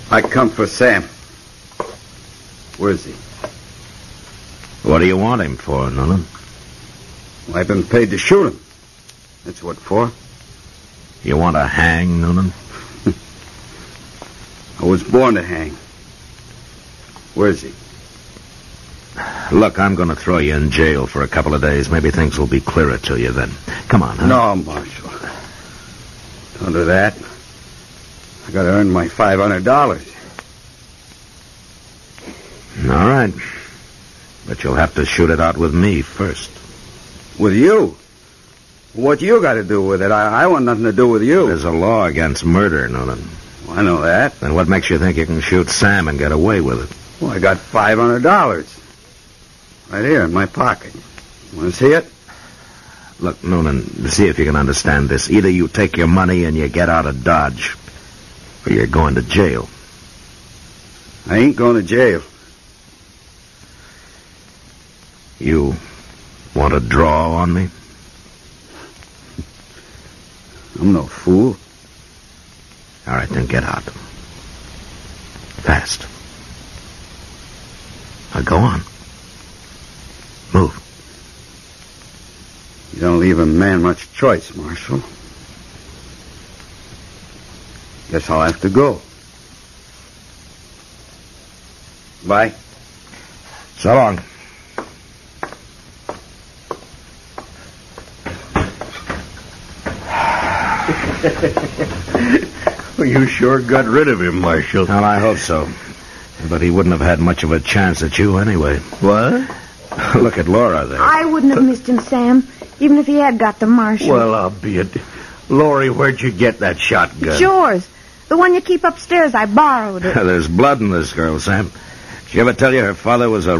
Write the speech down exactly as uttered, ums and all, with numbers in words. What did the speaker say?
I come for Sam. Where is he? What do you want him for, Noonan? Well, I've been paid to shoot him. That's what for. You want to hang, Noonan? I was born to hang. Where is he? Look, I'm going to throw you in jail for a couple of days. Maybe things will be clearer to you then. Come on, huh? No, Marshal. Don't do that. I got to earn my five hundred dollars. All right. But you'll have to shoot it out with me first. With you? What you got to do with it? I, I want nothing to do with you. There's a law against murder, Noonan. Well, I know that. Then what makes you think you can shoot Sam and get away with it? Well, I got five hundred dollars. Right here in my pocket. Want to see it? Look, Noonan, see if you can understand this. Either you take your money and you get out of Dodge, or you're going to jail. I ain't going to jail. You want to draw on me? I'm no fool. All right, then get out. Fast. Now go on. Move. You don't leave a man much choice, Marshal. Guess I'll have to go. Bye. So long. Well, you sure got rid of him, Marshal. Well, I hope so. But he wouldn't have had much of a chance at you anyway. What? Look at Laura there. I wouldn't have missed him, Sam, even if he had got the Marshal. Well, I'll be it. Laurie, where'd you get that shotgun? It's yours. The one you keep upstairs. I borrowed it. There's blood in this girl, Sam. Did she ever tell you her father was a